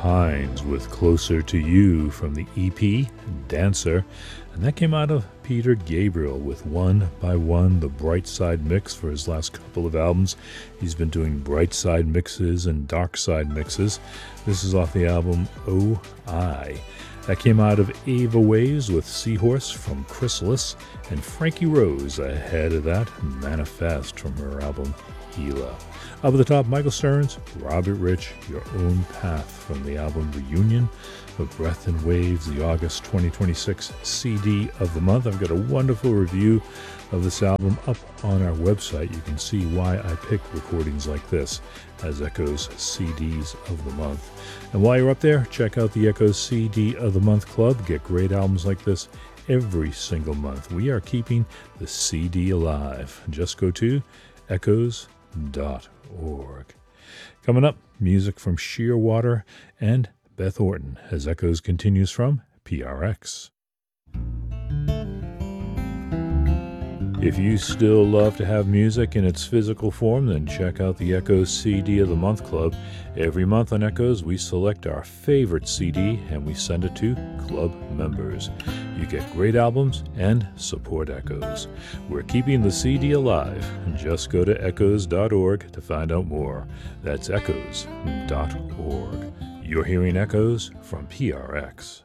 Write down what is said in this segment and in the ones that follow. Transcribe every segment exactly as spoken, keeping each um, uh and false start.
Hines with Closer to You from the E P Dancer, and that came out of Peter Gabriel with One by One, the Bright Side mix for his last couple of albums. He's been doing Bright Side mixes and Dark Side mixes. This is off the album Oh I. That came out of Ava Waves with Seahorse from Chrysalis, and Frankie Rose ahead of that, Manifest from her album Gila. Up at the top, Michael Stearns, Robert Rich, Your Own Path from the album Reunion of Breath and Waves, the August twenty twenty-six C D of the month. I've got a wonderful review of this album up on our website. You can see why I pick recordings like this as Echoes C Ds of the month. And while you're up there, check out the Echoes C D of the Month Club. Get great albums like this every single month. We are keeping the C D alive. Just go to echoes dot org. Coming up, music from Shearwater and Beth Orton as Echoes continues from P R X. If you still love to have music in its physical form, then check out the Echoes C D of the Month Club. Every month on Echoes, we select our favorite C D and we send it to club members. You get great albums and support Echoes. We're keeping the C D alive. Just go to echoes dot org to find out more. That's echoes dot org. You're hearing Echoes from P R X.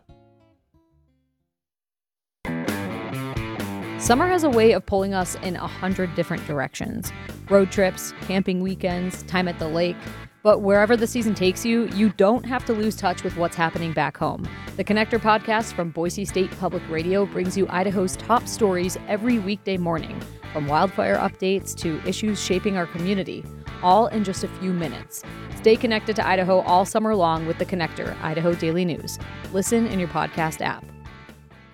Summer has a way of pulling us in a hundred different directions. Road trips, camping weekends, time at the lake. But wherever the season takes you, you don't have to lose touch with what's happening back home. The Connector podcast from Boise State Public Radio brings you Idaho's top stories every weekday morning, from wildfire updates to issues shaping our community, all in just a few minutes. Stay connected to Idaho all summer long with The Connector, Idaho Daily News. Listen in your podcast app.